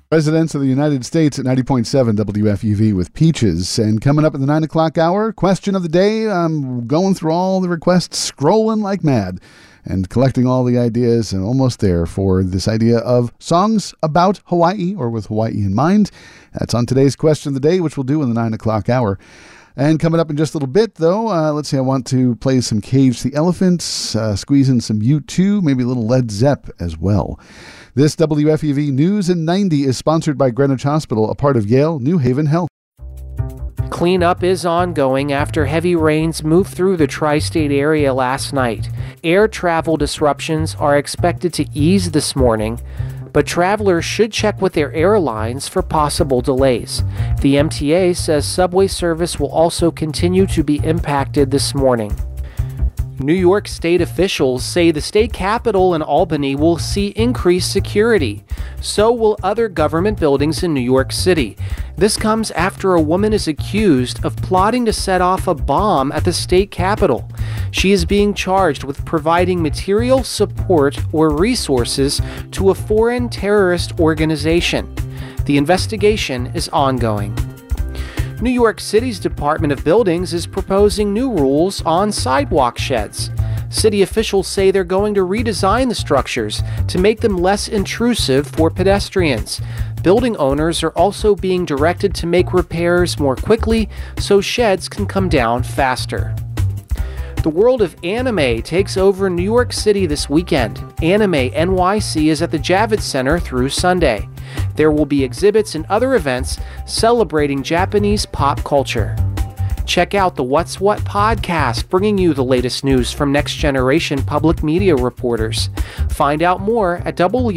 Presidents of the United States at 90.7 WFUV with Peaches. And coming up at the 9 o'clock hour, question of the day. I'm going through all the requests, scrolling like mad, and collecting all the ideas, and almost there for this idea of songs about Hawaii or with Hawaii in mind. That's on today's question of the day, which we'll do in the 9 o'clock hour. And coming up in just a little bit, though, let's see, I want to play some Cage the Elephants, squeeze in some U2, maybe a little Led Zepp as well. This WFUV News in 90 is sponsored by Greenwich Hospital, a part of Yale New Haven Health. Cleanup is ongoing after heavy rains moved through the tri-state area last night. Air travel disruptions are expected to ease this morning, but travelers should check with their airlines for possible delays. The MTA says subway service will also continue to be impacted this morning. New York State officials say the state capitol in Albany will see increased security. So will other government buildings in New York City. This comes after a woman is accused of plotting to set off a bomb at the state capitol. She is being charged with providing material support or resources to a foreign terrorist organization. The investigation is ongoing. New York City's Department of Buildings is proposing new rules on sidewalk sheds. City officials say they're going to redesign the structures to make them less intrusive for pedestrians. Building owners are also being directed to make repairs more quickly so sheds can come down faster. The world of anime takes over New York City this weekend. Anime NYC is at the Javits Center through Sunday. There will be exhibits and other events celebrating Japanese pop culture. Check out the What's What podcast, bringing you the latest news from Next Generation public media reporters. Find out more at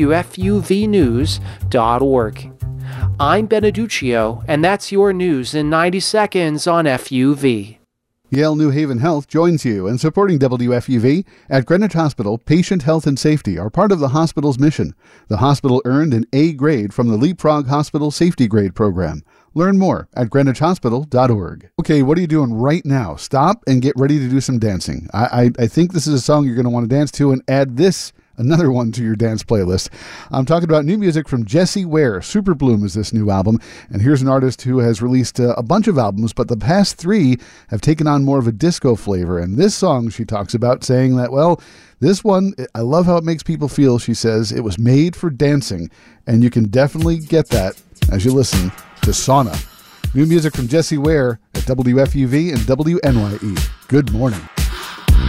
WFUVnews.org. I'm Beneduccio, and that's your news in 90 seconds on FUV. Yale New Haven Health joins you in supporting WFUV. At Greenwich Hospital, patient health and safety are part of the hospital's mission. The hospital earned an A grade from the Leapfrog Hospital Safety Grade Program. Learn more at greenwichhospital.org. Okay, what are you doing right now? Stop and get ready to do some dancing. I think this is a song you're going to want to dance to, and add this, another one, to your dance playlist. I'm talking about new music from Jessie Ware. Super Bloom is this new album, and here's an artist who has released a bunch of albums, but the past three have taken on more of a disco flavor. And this song she talks about, saying that, well, this one, I love how it makes people feel. She says it was made for dancing, and you can definitely get that as you listen to Sauna. New music from Jessie Ware at WFUV and WNYE. Good morning.